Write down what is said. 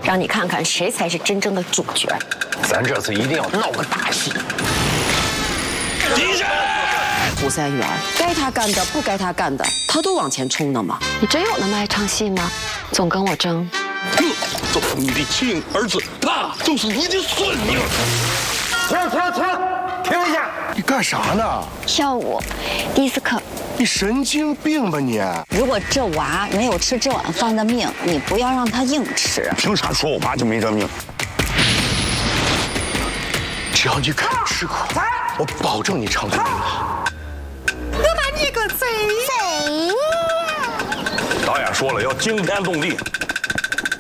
让你看看谁才是真正的主角。 咱这次一定要闹个大戏。 敌人！ 胡三元该他干的不该他干的，他都往前冲呢嘛。 你真有那么爱唱戏吗？总跟我争。 这就是你的亲儿子，他就是你的孙女。 停一下！ 你干啥呢？ 跳舞，迪斯科。 你神经病吧你！ 如果这娃没有吃这碗饭的命，你不要让他硬吃。 凭啥说我爸就没这命？ 只要你肯吃苦，我保证你唱得好。 我把你个贼！ 导演说了要惊天动地。